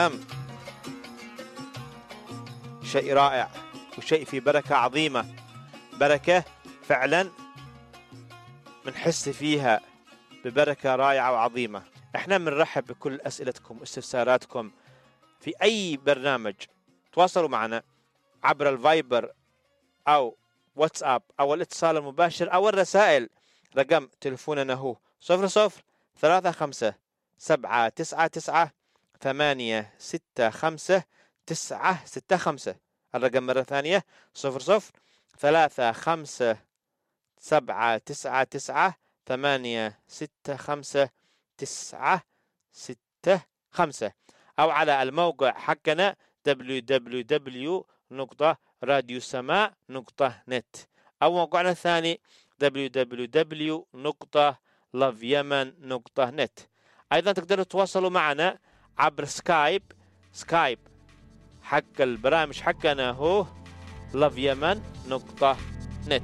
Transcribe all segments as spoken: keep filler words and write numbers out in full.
شيء رائع وشيء في بركة عظيمة، بركة فعلا منحس فيها ببركة رائعة وعظيمة. احنا بنرحب بكل أسئلتكم واستفساراتكم في أي برنامج. تواصلوا معنا عبر الفايبر أو واتساب أو الاتصال المباشر أو الرسائل. رقم تلفوننا هو صفر صفر ثلاثة خمسة سبعة تسعة تسعة ثمانية ستة خمسة تسعة ستة خمسة. الرقم مرة ثانية صفر صفر ثلاثة خمسة سبعة تسعة تسعة ثمانية ستة خمسة تسعة ستة خمسة، أو على الموقع حقنا دبليو دبليو دبليو نقطة راديو سماء نقطة نت، أو موقعنا الثاني دبليو دبليو دبليو نقطة لاف يمن نقطة نت. أيضا تقدروا تتواصلوا معنا عبر سكايب. سكايب حق البرامج حقنا هو لاف يمن نقطة نت.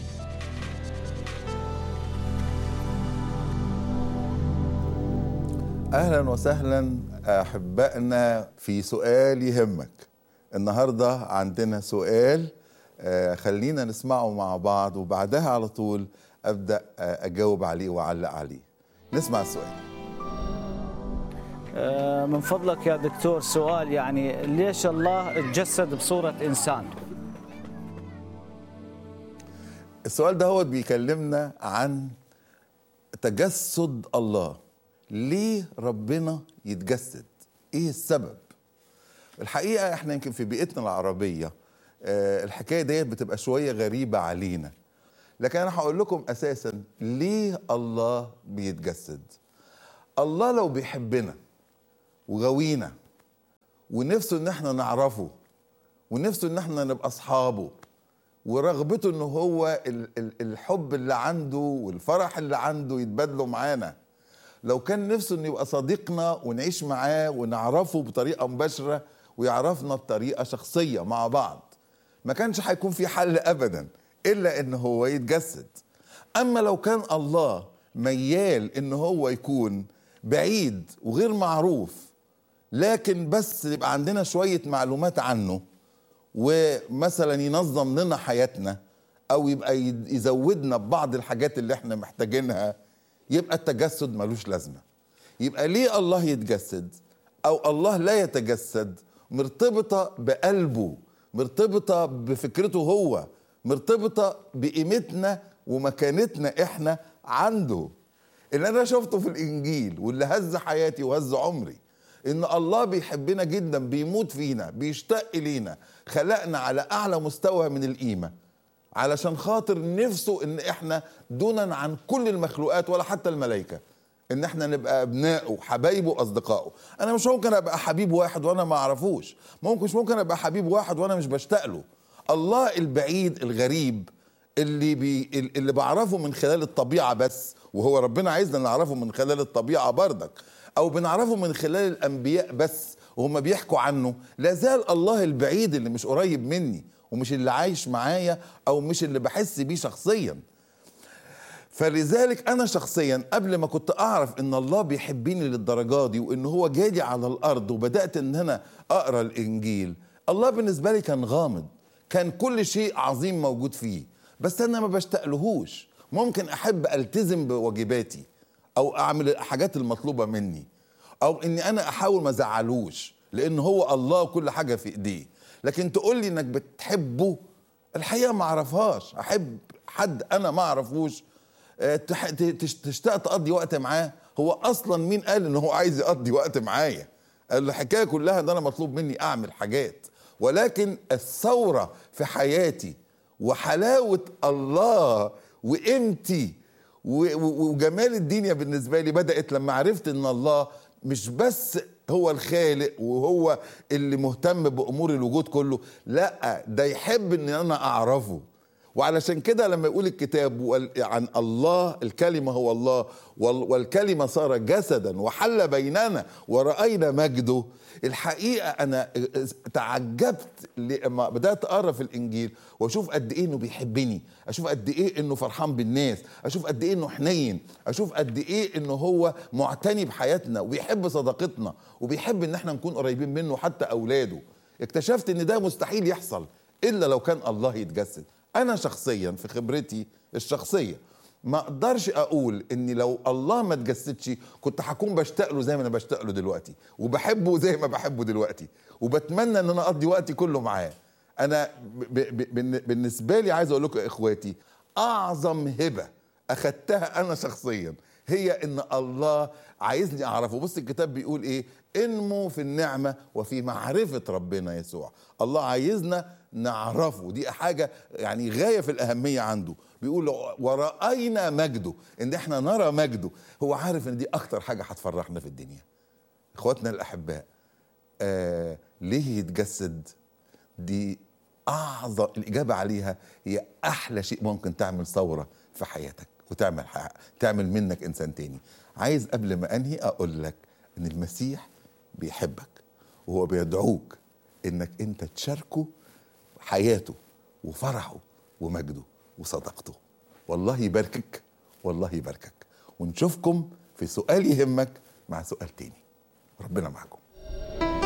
أهلا وسهلا أحبائنا في سؤال يهمك. النهاردة عندنا سؤال، خلينا نسمعه مع بعض وبعدها على طول أبدأ أجاوب عليه وأعلق عليه. نسمع السؤال. من فضلك يا دكتور، سؤال يعني ليش الله اتجسد بصورة إنسان؟ السؤال ده هو بيكلمنا عن تجسد الله. ليه ربنا يتجسد؟ ايه السبب؟ الحقيقة احنا يمكن في بيئتنا العربية اه الحكاية ديت بتبقى شوية غريبة علينا، لكن انا هقول لكم اساسا ليه الله بيتجسد. الله لو بيحبنا وغوينا ونفسه ان احنا نعرفه ونفسه ان احنا نبقى اصحابه ورغبته ان هو الحب اللي عنده والفرح اللي عنده يتبادلوا معانا، لو كان نفسه انه يبقى صديقنا ونعيش معاه ونعرفه بطريقة مباشرة ويعرفنا بطريقة شخصية مع بعض، ما كانش هيكون في حل ابدا الا ان هو يتجسد. اما لو كان الله ميال ان هو يكون بعيد وغير معروف، لكن بس يبقى عندنا شوية معلومات عنه ومثلا ينظم لنا حياتنا او يبقى يزودنا ببعض الحاجات اللي احنا محتاجينها، يبقى التجسد ملوش لازمة. يبقى ليه الله يتجسد او الله لا يتجسد؟ مرتبطة بقلبه، مرتبطة بفكرته هو، مرتبطة بقيمتنا ومكانتنا احنا عنده. اللي انا شفته في الانجيل واللي هز حياتي وهز عمري ان الله بيحبنا جدا، بيموت فينا، بيشتاق لينا، خلقنا على اعلى مستوى من القيمة علشان خاطر نفسه ان احنا دونا عن كل المخلوقات ولا حتى الملائكة ان احنا نبقى ابنائه وحبايبه واصدقائه. انا مش ممكن ابقى حبيب واحد وانا ما اعرفوش، ممكن مش ممكن ابقى حبيب واحد وانا مش بشتاق له. الله البعيد الغريب اللي بي اللي بعرفه من خلال الطبيعة بس، وهو ربنا عايزنا نعرفه من خلال الطبيعة بردك، او بنعرفه من خلال الانبياء بس وهم بيحكوا عنه، لا زال الله البعيد اللي مش قريب مني ومش اللي عايش معايا او مش اللي بحس بيه شخصيا. فلذلك انا شخصيا قبل ما كنت اعرف ان الله بيحبني للدرجة دي وان هو جالي على الارض وبدأت ان انا اقرأ الانجيل، الله بالنسبة لي كان غامض، كان كل شيء عظيم موجود فيه بس انا ما بشتاقلهوش. ممكن احب التزم بواجباتي او اعمل الحاجات المطلوبة مني او اني انا احاول ما ازعلوش لان هو الله وكل حاجة في ايديه، لكن تقول لي انك بتحبه الحقيقة ما اعرفهاش. احب حد انا ما اعرفوش تشتاق تقضي وقت معاه؟ هو اصلا مين قال ان هو عايز يقضي وقت معايا؟ الحكاية كلها ان انا مطلوب مني اعمل حاجات، ولكن الثورة في حياتي وحلاوة الله وقيمتي وجمال الدنيا بالنسبة لي بدأت لما عرفت ان الله مش بس هو الخالق وهو اللي مهتم بأمور الوجود كله، لا ده يحب ان انا اعرفه وعلشان كده لما يقول الكتاب عن الله الكلمة هو الله والكلمة صار جسدا وحل بيننا ورأينا مجده، الحقيقة أنا تعجبت لما بدأت أقرأ في الإنجيل وأشوف قد إيه إنه بيحبني، أشوف قد إيه إنه فرحان بالناس، أشوف قد إيه إنه حنين، أشوف قد إيه إنه هو معتني بحياتنا وبيحب صداقتنا وبيحب إن احنا نكون قريبين منه حتى أولاده. اكتشفت إن ده مستحيل يحصل إلا لو كان الله يتجسد. أنا شخصيا في خبرتي الشخصية ما أقدرش أقول إني لو الله ما تجسدش كنت هكون بشتاق له زي ما أنا بشتاق له دلوقتي، وبحبه زي ما بحبه دلوقتي، وبتمنى إن أنا أقضي وقتي كله معاه. أنا ب ب بالنسبة لي عايز أقول لكم يا إخواتي، أعظم هبة أخدتها أنا شخصيا هي إن الله عايزني أعرفه. بص الكتاب بيقول إيه؟ انمو في النعمة وفي معرفة ربنا يسوع. الله عايزنا نعرفه، دي حاجة يعني غاية في الأهمية عنده. بيقول ورأينا مجده، إن إحنا نرى مجده. هو عارف إن دي أكتر حاجة هتفرحنا في الدنيا. إخواتنا الأحباء، آه ليه يتجسد؟ دي أعظم الإجابة عليها، هي أحلى شيء ممكن تعمل ثورة في حياتك وتعمل تعمل منك إنسان تاني. عايز قبل ما أنهي أقول لك إن المسيح بيحبك وهو بيدعوك إنك أنت تشاركه حياته وفرحه ومجده وصداقته. والله يباركك، والله يباركك. ونشوفكم في سؤال يهمك مع سؤال تاني. ربنا معكم.